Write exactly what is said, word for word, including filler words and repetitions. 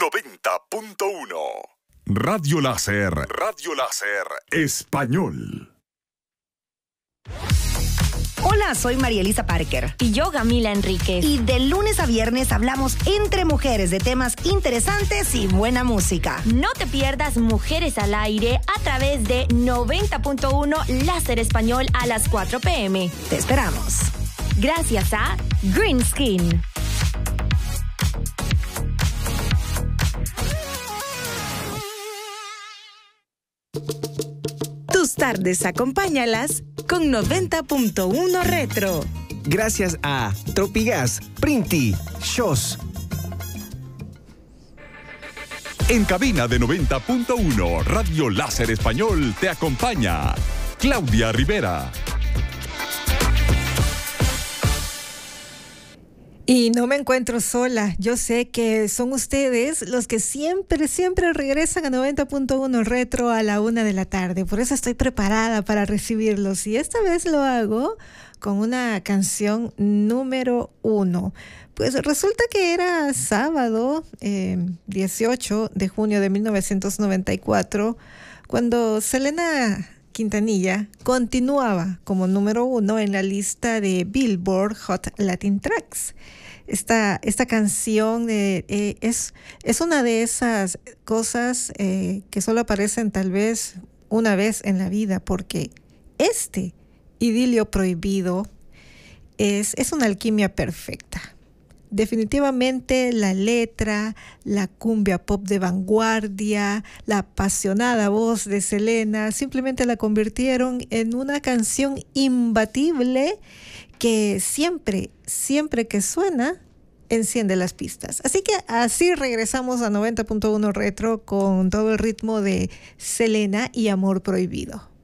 noventa punto uno. Radio Láser. Radio Láser Español. Hola, soy María Elisa Parker. Y yo, Camila Enríquez. Y de lunes a viernes hablamos entre mujeres de temas interesantes y buena música. No te pierdas Mujeres al Aire a través de noventa punto uno Láser Español a las cuatro pe eme. Te esperamos. Gracias a Green Skin. Tus tardes acompáñalas con noventa punto uno Retro. Gracias a Tropigas, Printi, Shows. En cabina de noventa punto uno, Radio Láser Español te acompaña Claudia Rivera. Y no me encuentro sola. Yo sé que son ustedes los que siempre, siempre regresan a noventa punto uno Retro a la una de la tarde. Por eso estoy preparada para recibirlos. Y esta vez lo hago con una canción número uno. Pues resulta que era sábado, eh, dieciocho de junio de mil novecientos noventa y cuatro, cuando Selena Quintanilla continuaba como número uno en la lista de Billboard Hot Latin Tracks. Esta, esta canción eh, eh, es, es una de esas cosas eh, que solo aparecen tal vez una vez en la vida, porque este idilio prohibido es, es una alquimia perfecta. Definitivamente la letra, la cumbia pop de vanguardia, la apasionada voz de Selena simplemente la convirtieron en una canción imbatible que siempre, siempre que suena, enciende las pistas. Así que así regresamos a noventa punto uno Retro con todo el ritmo de Selena y Amor Prohibido.